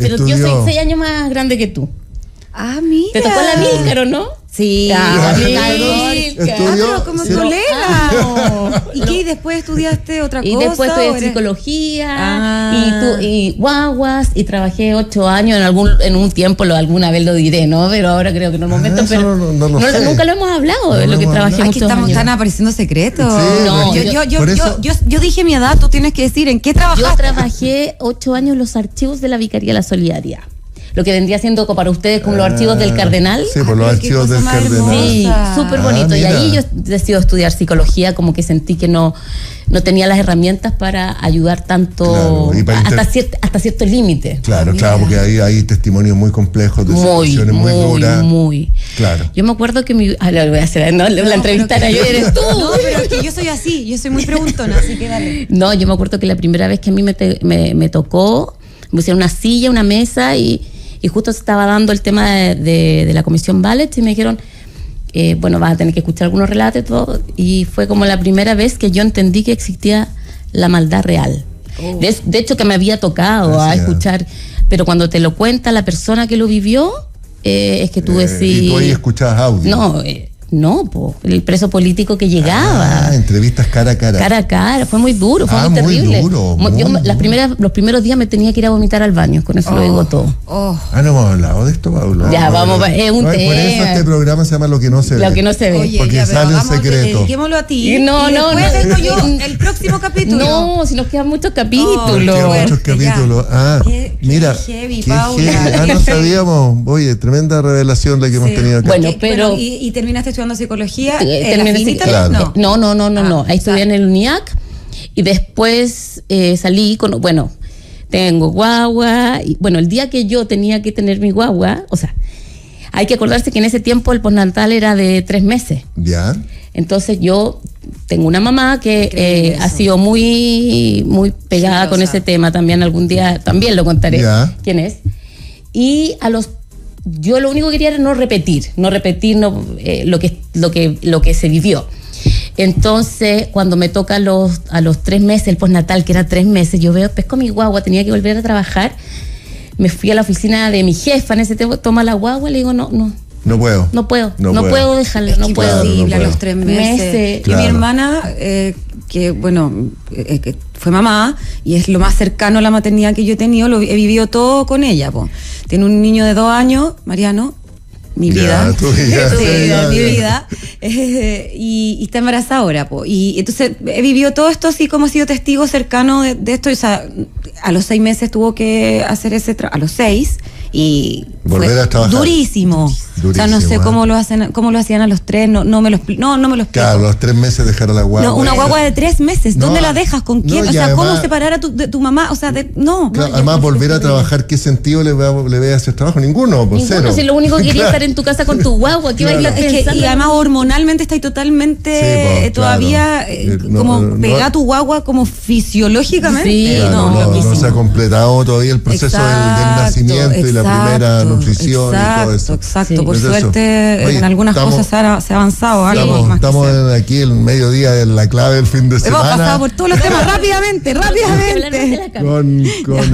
Pero estudió... yo soy 6 años más grande que tú. Ah, mira. ¿Te tocó la Milcar o no? Sí. Estudió, pero como sí, colega. ¿Y qué? ¿Y después estudiaste otra cosa? Y después estudié psicología y guaguas y trabajé 8 años en un tiempo, alguna vez lo diré, ¿no? Pero ahora creo que en el momento, pero nunca lo hemos hablado de lo que trabajé muchos años. Están apareciendo secretos. Sí, no, yo dije mi edad, tú tienes que decir en qué trabajaste. Yo trabajé 8 años en los archivos de la Vicaría de la Solidaridad. Lo que vendría siendo para ustedes como los archivos del Cardenal. Sí, por los archivos del Cardenal. Sí, súper bonito. Y ahí yo decidí estudiar psicología, como que sentí que no tenía las herramientas para ayudar tanto, claro, hasta cierto límite. Claro, porque ahí hay testimonios muy complejos de situaciones muy duras. Muy. Claro. Yo me acuerdo que lo voy a hacer, ¿no? La entrevistara yo, eres tú. No, pero es que yo soy así, yo soy muy preguntona, así que dale. No, yo me acuerdo que la primera vez que a mí me tocó, me pusieron una silla, una mesa y justo se estaba dando el tema de la comisión Ballet y me dijeron, vas a tener que escuchar algunos relatos y todo. Y fue como la primera vez que yo entendí que existía la maldad real. Oh. De hecho, que me había tocado a escuchar, pero cuando te lo cuenta la persona que lo vivió, es que tú decís... ¿Y tú ahí escuchabas audio? No, el preso político que llegaba. Entrevistas cara a cara. Cara a cara, fue muy duro, fue muy terrible. Los primeros días me tenía que ir a vomitar al baño, con eso lo digo todo. No hemos hablado de esto, Paula. Ya, es un tema. Por eso este programa se llama Lo que no se ve. Lo que no se ve. Oye, porque sale un secreto. Dediquémoslo a ti. No. Después vengo yo, el próximo capítulo. No, si nos quedan muchos capítulos. Muchos capítulos. Mira. Qué heavy, Paula. No sabíamos. Oye, tremenda revelación la que hemos tenido acá. Bueno, pero... ¿Y terminaste estudiando psicología? Claro. No. Ahí estudié en el UNIAC y después salí con... tengo guagua. Y, el día que yo tenía que tener mi guagua, hay que acordarse que en ese tiempo el postnatal era de 3 meses. Ya. Entonces yo tengo una mamá que ha sido muy, muy pegada con ese tema. También algún día también lo contaré. Ya. ¿Quién es? Y yo lo único que quería era no repetir lo que se vivió. Entonces, cuando me toca a los 3 meses, el postnatal, que era 3 meses, yo pesco mi guagua, tenía que volver a trabajar. Me fui a la oficina de mi jefa en ese tiempo, toma la guagua, le digo, no puedo. No puedo dejarlo, no puedo. A los 3 meses. Claro. Y mi hermana, que fue mamá y es lo más cercano a la maternidad que yo he tenido, he vivido todo con ella. Tiene un niño de 2 años, Mariano, mi vida. Mi vida. Y está embarazada ahora. Y entonces he vivido todo esto así como he sido testigo cercano de esto. A los 6 meses tuvo que hacer ese trabajo, a los 6. Y volver a trabajar. Durísimo. No sé cómo lo hacían a los 3, no me lo explico. Claro, a los 3 meses dejar a la guagua. No, una guagua de 3 meses, ¿dónde la dejas? ¿Con quién? Además, ¿cómo separar de tu mamá? Claro, además, volver a trabajar, ¿qué sentido le ve a ese trabajo? Ninguno, cero. Si lo único que quería estar en tu casa con tu guagua, ¿qué bailas pensando? Y además hormonalmente está ahí totalmente todavía pegada tu guagua como fisiológicamente. Sí, no se ha completado todavía el proceso del nacimiento y la primera nutrición y todo eso. Exacto, por suerte en algunas cosas se ha avanzado algo. Estamos aquí el mediodía de la clave del fin de semana. Hemos pasado por todos los temas rápidamente. Con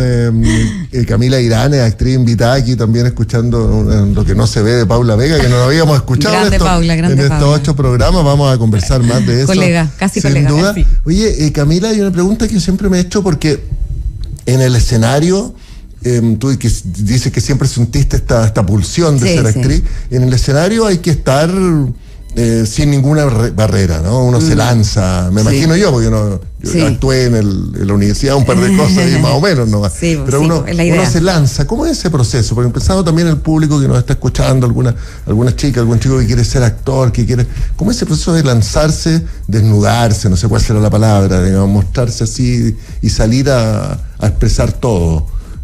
Camila Iranes, actriz invitada aquí también escuchando Lo que no se ve de Paula Vega, que no lo habíamos escuchado en estos 8 programas. Vamos a conversar más de eso. Colega, casi sin colega. duda. Oye, Camila, hay una pregunta que yo siempre me he hecho porque en el escenario... tú que dices que siempre sentiste esta pulsión de ser actriz. En el escenario hay que estar sin ninguna barrera, ¿no? Uno se lanza, me imagino yo, porque yo actué en la universidad un par de cosas y más o menos, ¿no? Pero uno se lanza. ¿Cómo es ese proceso? Porque empezando también el público que nos está escuchando, alguna chica, algún chico que quiere ser actor, ¿cómo es ese proceso de lanzarse, desnudarse, no sé cuál será la palabra, digamos, mostrarse así y salir a expresar todo?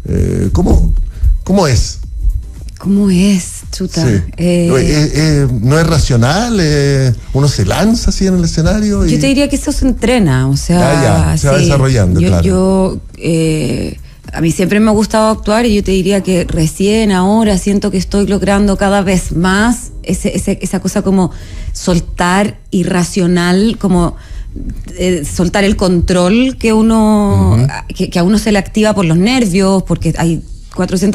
¿Cómo es? ¿Cómo es, chuta? ¿No es racional? ¿Uno se lanza así en el escenario? Yo te diría que eso se entrena, se va desarrollando, claro. A mí siempre me ha gustado actuar y yo te diría que recién ahora siento que estoy logrando cada vez más esa cosa como soltar irracional, como... soltar el control que uno que a uno se le activa por los nervios, porque hay 400